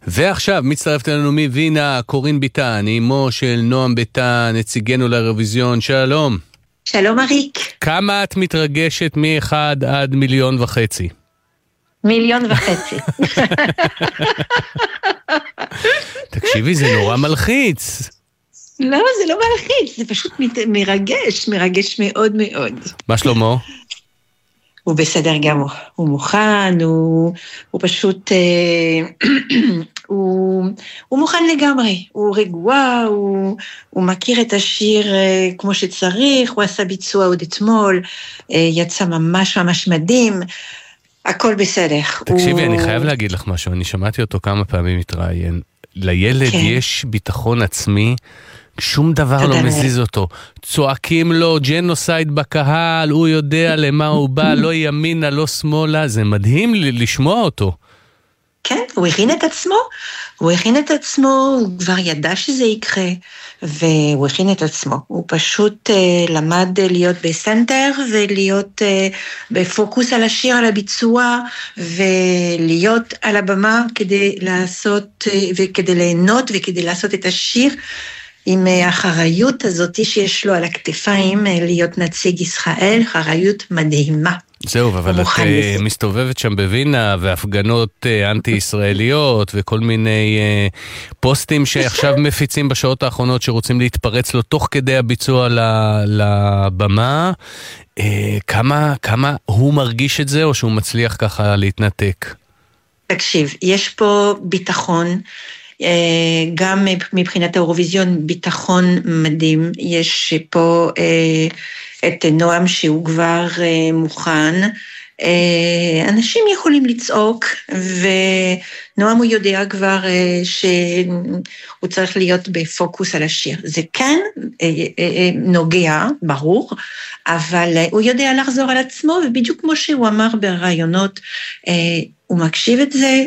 ועכשיו מצטרפת אלינו מווינה קורין ביטן, אמו של נועם ביטן, נציגנו לאירוויזיון. שלום. שלום אריק. כמה את מתרגשת מ1 עד 1.5 מיליון? 1.5 מיליון. תקשיבי, זה נורא מלחיץ. לא, זה לא מלחיץ, זה פשוט מרגש מאוד מאוד. מה שלמה? הוא בסדר גמור, הוא מוכן, הוא פשוט, הוא מוכן לגמרי, הוא רגוע, הוא מכיר את השיר כמו שצריך, הוא עשה ביצוע עוד אתמול, יצא ממש ממש מדהים, הכל בסדר. תקשיבי, אני חייב להגיד לך משהו, אני שמעתי אותו כמה פעמים מתראיין, לילד יש ביטחון עצמי, שום דבר לא מזיז אותו. צועקים לו ג'נוסייד בקהל, הוא יודע למה הוא בא, לא ימינה, לא שמאלה, זה מדהים לשמוע אותו. כן, הוא הכין את עצמו, הוא כבר ידע שזה יקרה, והוא הכין את עצמו. הוא פשוט למד להיות בסנטר, ולהיות בפוקוס על השיר, על הביצוע, ולהיות על הבמה כדי לעשות, וכדי ליהנות, וכדי לעשות את השיר, עם האחריות הזאת שיש לו על הכתפיים, להיות נציג ישראל, אחריות מדהימה. זהו, אבל את מסתובבת שם בווינה, והפגנות אנטי-ישראליות, וכל מיני פוסטים שעכשיו מפיצים בשעות האחרונות, שרוצים להתפרץ לו תוך כדי הביצוע לבמה. כמה הוא מרגיש את זה, או שהוא מצליח ככה להתנתק? תקשיב, יש פה ביטחון, גם מבחינת האירוויזיון ביטחון מדהים, יש פה את נועם שהוא כבר מוכן, אנשים יכולים לצעוק, ונועם הוא יודע כבר שהוא צריך להיות בפוקוס על השיר, זה כן נוגע, ברור, אבל הוא יודע לחזור על עצמו, ובדיוק כמו שהוא אמר ברעיונות, הוא מקשיב את זה,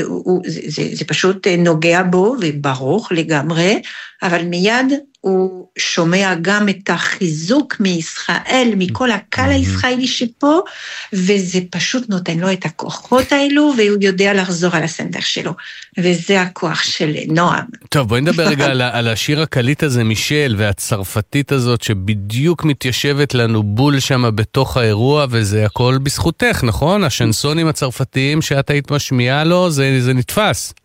זה פשוט נוגע בו וברוך לגמרי, אבל מיד הוא שומע גם את החיזוק מישראל, מכל הקהל הישראלי שפה, וזה פשוט נותן לו את הכוחות האלו, והוא יודע לחזור על הסנטר שלו, וזה הכוח של נועם. טוב, בואי נדבר רגע על השיר הקליט הזה, מישל, והצרפתית הזאת, שבדיוק מתיישבת לנו בול שם בתוך האירוע, וזה הכל בזכותך, נכון? השנסונים הצרפתיים שאת היית משמיעה לו, זה נתפס.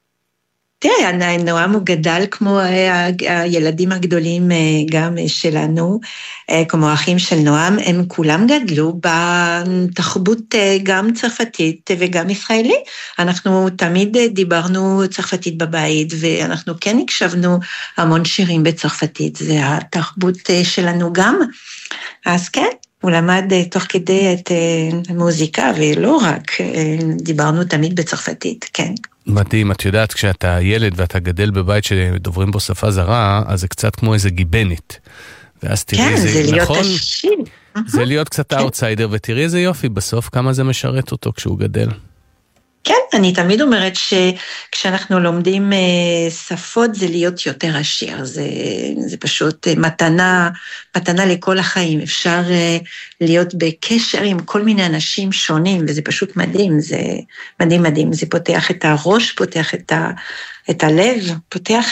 תראה, נועם הוא גדל כמו הילדים הגדולים גם שלנו, כמו האחים של נועם, הם כולם גדלו בתרבות גם צרפתית וגם ישראלי. אנחנו תמיד דיברנו צרפתית בבית, ואנחנו כן הקשבנו המון שירים בצרפתית, זה התרבות שלנו גם. אז כן, הוא למד תוך כדי את המוזיקה, ולא רק, דיברנו תמיד בצרפתית, כן. מדהים, את יודעת, כשאתה ילד ואתה גדל בבית שדוברים בו שפה זרה, אז זה קצת כמו איזה גיבנת. ואז תראי כן, איזה, זה נכון? להיות השיר. זה להיות קצת אאוטסיידר, ותראי איזה יופי, בסוף כמה זה משרת אותו כשהוא גדל. כן, אני תמיד אומרת שכשאנחנו לומדים שפות, זה להיות יותר עשיר, זה פשוט מתנה לכל החיים, אפשר להיות בקשר עם כל מיני אנשים שונים, וזה פשוט מדהים, זה מדהים, זה פותח את הראש, פותח את הלב, פותח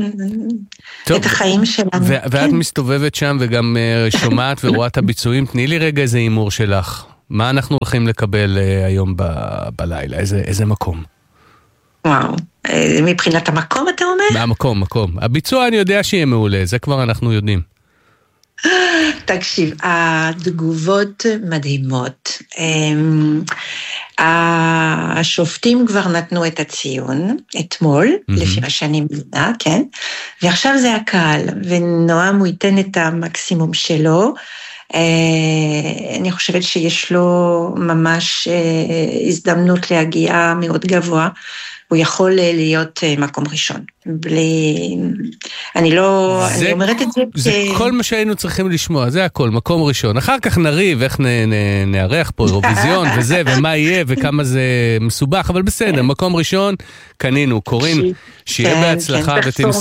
את החיים שלנו. ואת מסתובבת שם וגם שומעת ורואה את הביצועים, תני לי רגע איזה אימור שלך. מה אנחנו הולכים לקבל היום בלילה? איזה מקום? וואו, מבחינת המקום אתה אומר? מקום. הביצוע אני יודע שיהיה מעולה, זה כבר אנחנו יודעים. תקשיב, התגובות מדהימות. השופטים כבר נתנו את הציון אתמול, לפי מה שאני מבינה, כן? ועכשיו זה הקהל, ונועם הוא ייתן את המקסימום שלו, אני חושבת שיש לו ממש הזדמנות להגיע מאוד גבוה, הוא יכול להיות מקום ראשון. אני אומרת את זה. זה כל מה שהיינו צריכים לשמוע, זה הכל, מקום ראשון. אחר כך נריב איך נערך פה אירוויזיון וזה, ומה יהיה וכמה זה מסובך, אבל בסדר, מקום ראשון, קנינו, קורין, שיהיה בהצלחה,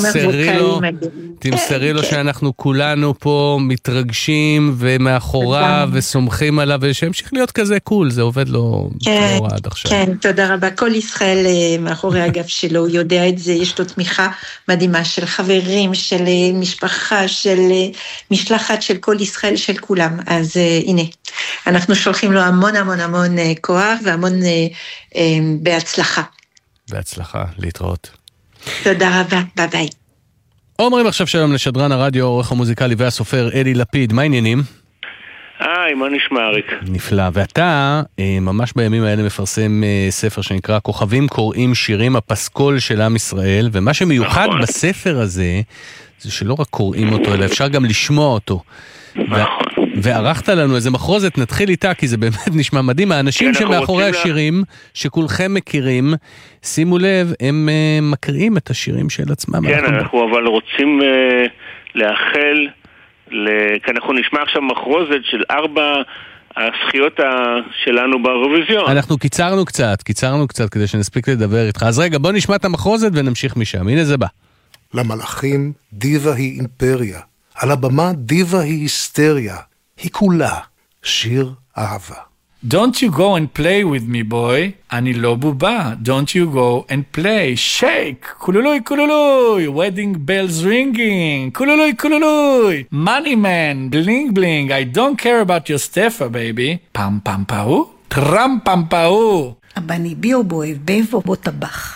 ותמסרי לו שאנחנו כולנו פה מתרגשים ומאחוריו וסומכים עליו, ושהמשיך להיות כזה קול, זה עובד לו עד עכשיו. כן, תודה רבה, כל ישראל מאחוריו. מאחורי הגב שלו, הוא יודע את זה, יש לו תמיכה מדהימה של חברים, של משפחה, של משלחת של כל ישראל, של כולם. אז הנה, אנחנו שולחים לו המון המון המון כוח והמון בהצלחה. בהצלחה, להתראות. תודה רבה, ביי ביי. אומרים עכשיו שלום לשדרן הרדיו, העורך המוזיקלי והסופר אלי לפיד, מה העניינים? מה נשמע אריק? נפלא, ואתה ממש בימים האלה מפרסם ספר שנקרא כוכבים קוראים שירים, הפסקול של עם ישראל, ומה שמיוחד בספר הזה, זה שלא רק קוראים אותו, אלא אפשר גם לשמוע אותו. וערכת לנו איזה מחרוזת, נתחיל איתה, כי זה באמת נשמע מדהים. האנשים שמאחורי השירים, שכולכם מכירים, שימו לב, הם מקריאים את השירים של עצמם. כן, אנחנו אבל רוצים לאחל, כי אנחנו נשמע עכשיו מחרוזת של 4 הזכיות שלנו באירוויזיון. אנחנו קיצרנו קצת כדי שנספיק לדבר איתך. אז רגע, בוא נשמע את המחרוזת ונמשיך משם. הנה זה בא. למלאכים דיבה היא אימפריה, על הבמה דיבה היא היסטריה, היא כולה שיר אהבה. Don't you go and play with me, boy. אני לא בובה. Don't you go and play. Shake. קולולוי, קולולוי. Wedding bells ringing. קולולוי, קולולוי. Money man. Bling, bling. I don't care about your staffer, baby. פם פם פאו. טרם פם פאו. הבני ביו בוי ובו בו טבח.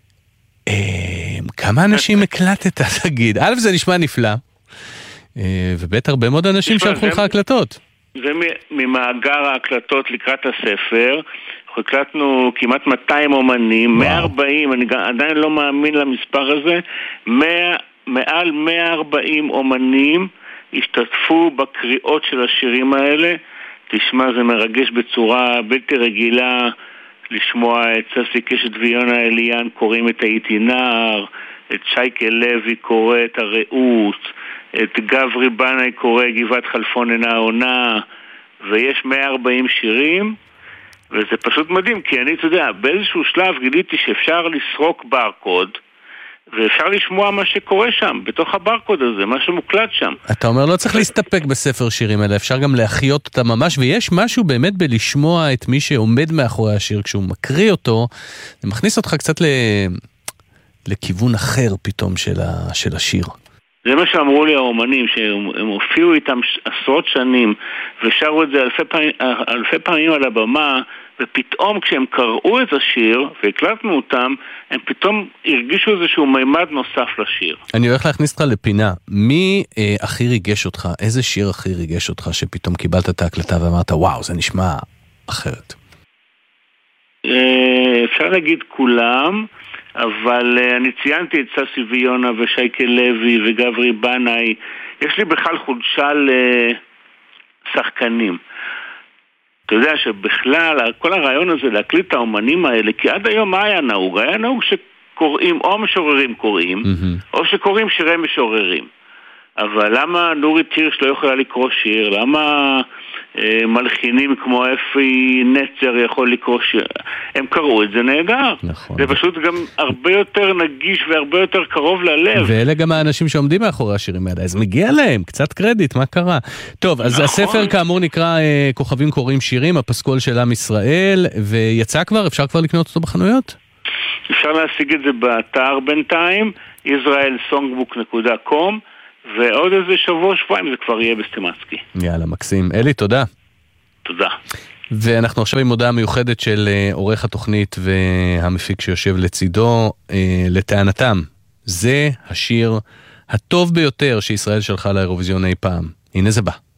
כמה אנשים הקלטת, תגיד? א', זה נשמע נפלא. ובית הרבה מאוד אנשים שלחו לך הקלטות. זה ממאגר ההקלטות לקראת הספר, אנחנו הקלטנו כמעט 200 אומנים, 140, אני עדיין לא מאמין למספר הזה, מעל 140 אומנים השתתפו בקריאות של השירים האלה. תשמע, זה מרגש בצורה בלתי רגילה לשמוע את ססי קשת ויונה אליאן קוראים את הייתי נער, את שייקה לוי קורא את הרעות, את גברי בנאי קורא גבעת חלפון אינה עונה, ויש 140 שירים, וזה פשוט מדהים, כי אני, אתה יודע, באיזשהו שלב גיליתי שאפשר לסרוק ברקוד, ואפשר לשמוע מה שקורה שם, בתוך הברקוד הזה, מה שמוקלט שם. אתה אומר, לא צריך להסתפק בספר שירים, אלא אפשר גם להחיות אותה ממש, ויש משהו באמת בלשמוע את מי שעומד מאחורי השיר, כשהוא מקריא אותו, זה מכניס אותך קצת לכיוון אחר פתאום של השיר. זה מה שאמרו לי האומנים, שהם הופיעו איתם עשרות שנים, ושרו את זה אלפי פעמים על הבמה, ופתאום כשהם קראו את השיר, והקלטנו אותם, הם פתאום הרגישו איזשהו מימד נוסף לשיר. אני הולך להכניס אותך לפינה. מי הכי ריגש אותך? איזה שיר הכי ריגש אותך, שפתאום קיבלת את ההקלטה ואמרת, וואו, זה נשמע אחרת? אפשר להגיד כולם, אבל אני ציינתי את ססי ויונה ושייקה לוי וגברי בנאי. יש לי בכלל חולשה לשחקנים. אתה יודע שבכלל כל הרעיון הזה להקליט את האומנים האלה, כי עד היום מה היה נהוג? היה נהוג שקוראים, או משוררים קוראים, או שקוראים שירי משוררים. אבל למה נורית הירש לא יכולה לקרוא שיר? למה מלחינים כמו אפי נצר יכול לקרוא שיר? הם קראו את זה נהדר. נכון. זה פשוט גם הרבה יותר נגיש והרבה יותר קרוב ללב. ואלה גם האנשים שעומדים מאחורי השירים האלה, אז מגיע להם קצת קרדיט, מה קרה? טוב, אז נכון. הספר כאמור נקרא כוכבים קוראים שירים, הפסקול של עם ישראל, ויצא כבר? אפשר כבר לקנות אותו בחנויות? אפשר להשיג את זה באתר בינתיים, israelsongbook.com, ועוד איזה שבועיים זה כבר יהיה בסטימצקי. יאללה, מקסים. אלי, תודה. תודה. ואנחנו עכשיו עם הודעה מיוחדת של עורך התוכנית והמפיק שיושב לצידו, לטענתם. זה השיר הטוב ביותר שישראל שלחה לאירוויזיון אי פעם. הנה זה בא.